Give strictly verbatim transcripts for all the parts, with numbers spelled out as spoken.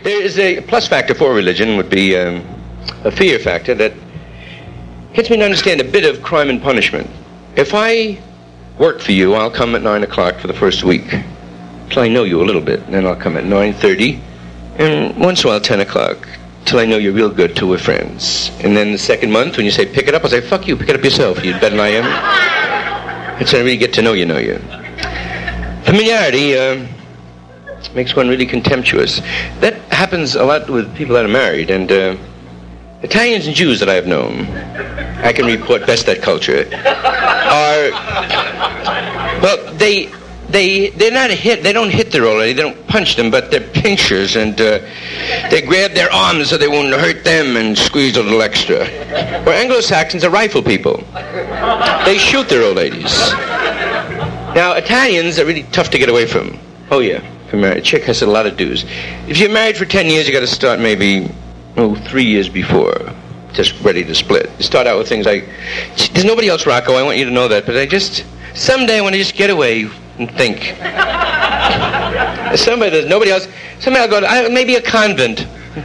There is a plus factor for religion would be um, a fear factor that gets me to understand a bit of crime and punishment. If I work for you, I'll come at nine o'clock for the first week, till I know you a little bit, and then I'll come at nine thirty, and once in a while ten o'clock, till I know you're real good till we're friends. And then the second month, when you say pick it up, I'll say, fuck you, pick it up yourself, you're better than I am. That's when I really get to know you, know you. Familiarity uh, makes one really contemptuous. That happens a lot with people that are married, and uh, Italians and Jews that I have known, I can report best that culture, are, well, they, they, they're not a hit, they don't hit their old lady, they don't punch them, but they're pinchers, and uh, they grab their arms so they won't hurt them and squeeze a little extra. Where Anglo-Saxons are rifle people. They shoot their old ladies. Now, Italians are really tough to get away from. Oh, yeah. If you're married, a chick has a lot of dues. If you're married for ten years, you got to start maybe, oh, three years before, just ready to split. You start out with things like, there's nobody else, Rocco, I want you to know that, but I just, someday I want to just get away and think. Somebody, there's nobody else, somebody I'll go to, I, maybe a convent.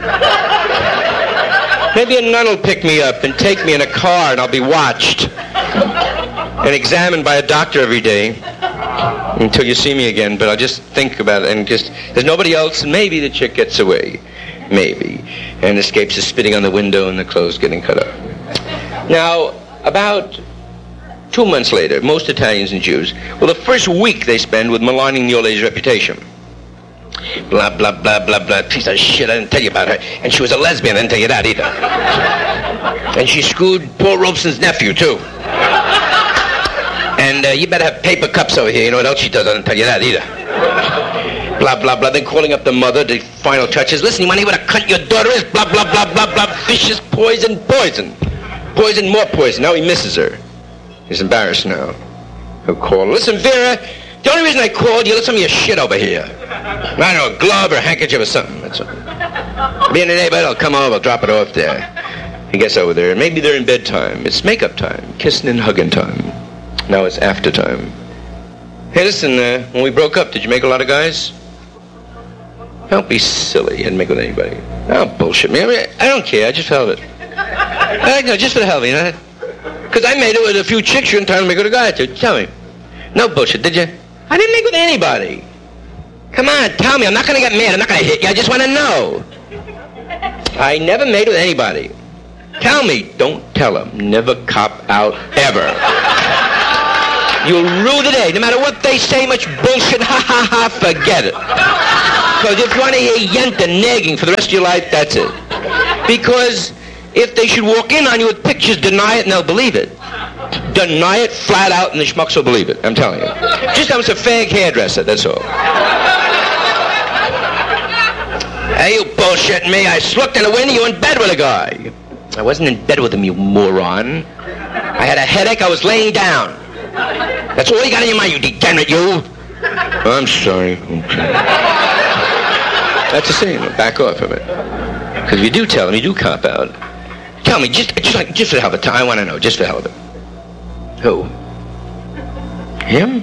Maybe a nun will pick me up and take me in a car and I'll be watched and examined by a doctor every day until you see me again, but I'll just think about it and just, there's nobody else, and maybe the chick gets away, maybe, and escapes the spitting on the window and the clothes getting cut up. Now, about two months later, most Italians and Jews, well, the first week they spend with maligning the old lady's reputation. Blah, blah, blah, blah, blah, piece of shit, I didn't tell you about her, and she was a lesbian, I didn't tell you that either. And she screwed Paul Robeson's nephew, too. And uh, you better have paper cups over here. You know what else she does? I didn't tell you that either. Blah, blah, blah. Then calling up the mother, the final touches. Listen, you want to hear what a cunt your daughter is? Blah, blah, blah, blah, blah. Vicious poison, poison. Poison, more poison. Now he misses her. He's embarrassed now. He'll call. Listen, Vera, the only reason I called you, let some of your shit over here. I don't know, a glove or a handkerchief or something. That's all. Be in the neighborhood, I'll come over, I'll drop it off there. He gets over there, and maybe they're in bedtime. It's makeup time, kissing and hugging time. Now it's after time. Hey, listen, uh, when we broke up, did you make a lot of guys? Don't be silly. You didn't make with anybody. Oh, bullshit, man. I, mean, I don't care. I just felt it. I know, just for the hell of it, you know? Because I made it with a few chicks you didn't tell me to make with a guy, too. Tell me. No bullshit, did you? I didn't make with anybody. Come on, tell me. I'm not going to get mad. I'm not going to hit you. I just want to know. I never made with anybody. Tell me. Don't tell them. Never cop out ever. You'll rue the day. No matter what they say, much bullshit, ha ha ha, forget it. Because if you want to hear yenta nagging for the rest of your life, that's it. Because if they should walk in on you with pictures, deny it and they'll believe it. Deny it flat out and the schmucks will believe it, I'm telling you. Just I was a fag hairdresser, that's all. Hey, you bullshitting me. I looked in the window, you were in bed with a guy. I wasn't in bed with him, you moron. I had a headache, I was laying down. That's all you got in your mind, you degenerate, you. I'm sorry. Okay. That's the same. Back off of it. Because if you do tell him, you do cop out. Tell me, just just like just for the hell of it. I want to know, just for the hell of it. Who? Him?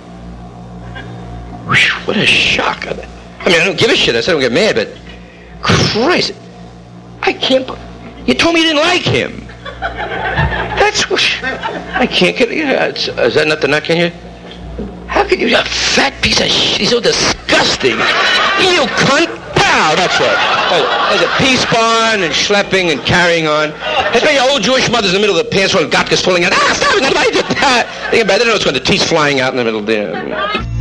Whew, what a shock. I mean, I don't give a shit. I said I don't get mad, but Christ, I can't. You told me you didn't like him. That's what I can't get. You know, is that not the nut? Can you? How could you? A fat piece of shit. He's so disgusting. You cunt. Pow. That's right. There's a peace barn and schlepping and carrying on. That's why your old Jewish mother's in the middle of the pants while Gotka's falling out. Ah, stop it! Think about it. They don't know it's when the teeth's flying out in the middle there.